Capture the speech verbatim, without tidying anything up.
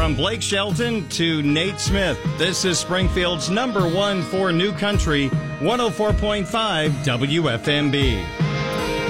From Blake Shelton to Nate Smith, this is Springfield's number one for New Country, one oh four point five W F M B.